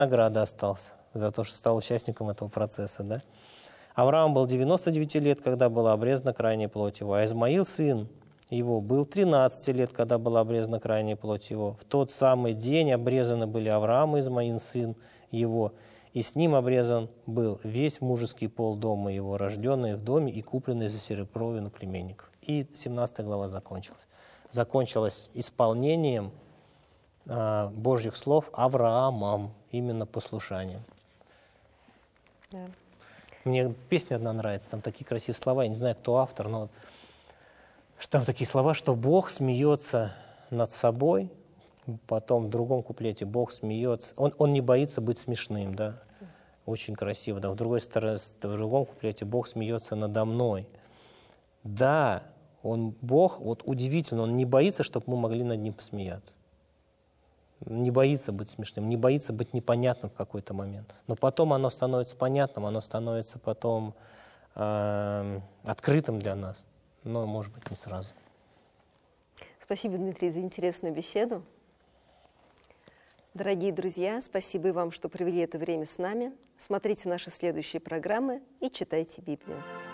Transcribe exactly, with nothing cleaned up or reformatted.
награда остался за то, что стал участником этого процесса, да? Авраам был девяноста девяти лет, когда была обрезана крайняя плоть его, а Измаил, сын его, был тринадцати лет, когда была обрезана крайняя плоть его. В тот самый день обрезаны были Авраам и Измаил, сын его, и с ним обрезан был весь мужеский пол дома его, рожденный в доме и купленный за серебро иноплеменников. И семнадцатая глава закончилась. Закончилась исполнением а, Божьих слов Авраамом, именно послушанием. Да. Мне песня одна нравится, там такие красивые слова, я не знаю, кто автор, но что там такие слова, что Бог смеется над собой, потом в другом куплете Бог смеется, он, он не боится быть смешным, да, очень красиво, да, в другой стороне, в другом куплете Бог смеется надо мной. Да, он Бог, вот удивительно, он не боится, чтобы мы могли над ним посмеяться. Не боится быть смешным, не боится быть непонятным в какой-то момент. Но потом оно становится понятным, оно становится потом э, открытым для нас. Но, может быть, не сразу. Спасибо, Дмитрий, за интересную беседу. Дорогие друзья, спасибо и вам, что провели это время с нами. Смотрите наши следующие программы и читайте Библию.